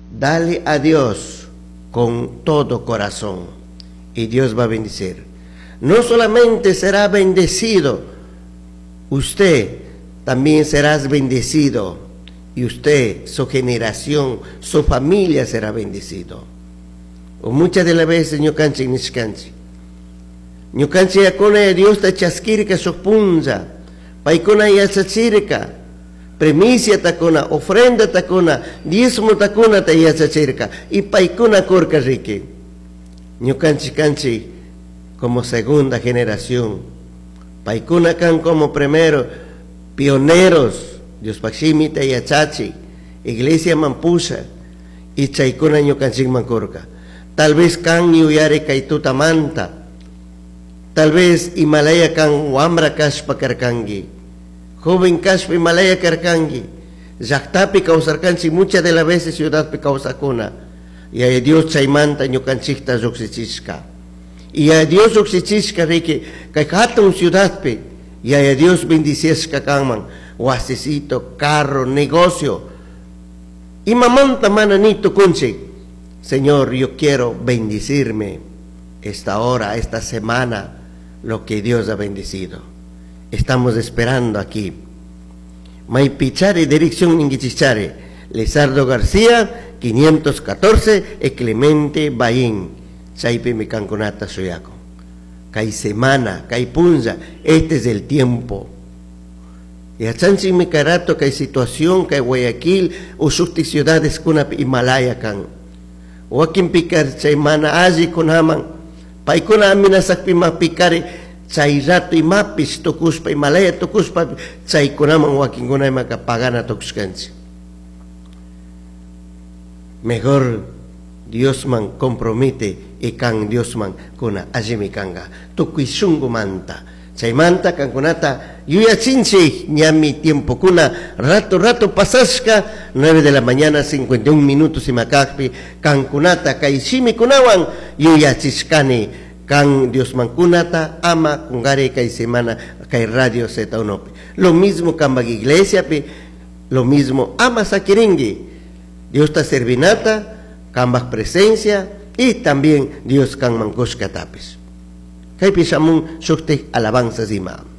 Dale a Dios con todo corazón y Dios va a bendecir. No solamente será bendecido, usted también serás bendecido, y usted, su generación, su familia será bendecido. O muchas de las veces ñukanchik nishkanchik yakuna Dios ta chaskirka su punza, paikuna yachachirka, premicia takuna, ofrenda takuna, diezmo takuna ta yachachirka, y paikuna kurka riki. Ñukanchik como segunda generación, paikuna kan como primero pioneros, Dios Pakshimita yachachi, iglesia mampusha, y chaikuna ñukanchik mankurka. Tal vez kan yuyare kaituta manta, tal vez Himalaya kan wamra kashpa karkangi, joven kashpa Himalaya karkangi, llaqtapi kawsarkanchik muchas de las veces ciudadpi kawsakuna, y a Dios chaymanta ñukanchikta lluqsichishka, y a Dios lluqsichishka riki kay hatun ciudadpi, y a Dios bendicieshka kanman wasicito, carro, negocio, y mamanta mananito kunchik. Señor, yo quiero bendecirme esta hora, esta semana, lo que Dios ha bendecido. Estamos esperando aquí. Maipichare, dirección Ninguichichare, Lizardo García, 514, e Clemente Baín, Chaipe mi canconata soyaco. Kai semana, kai punza, este es el tiempo. Y a chanchi mi carato, kai situación, kai Guayaquil, o sus ciudades con Himalaya kan. O aquí en picar chaymana allí con haman, paikuna aminasak pima picare chay rato y mapis tokuspa Himalaya tokuspa chay kunaman o aquí con maka pagana tokuskanchi. Mejor Dios man compromete y kan Dios man kuna allí mi kanga tokuisungu manta. Chaymanta kankunata yuyachinchi ñami tiempo kuna rato pasashka 9 de la mañana 51 minutos y makakpi kankunata kaishimi kunawan yuyachishkani kan Dios mankunata ama kungare kay semana kay radio zeta unopi. Lo mismo kambag iglesia pi, lo mismo ama sakiringi. Dios ta servinata kambag presencia y también Dios kan mankoshka tapis. Kay pisamun shukti alabanzas imam.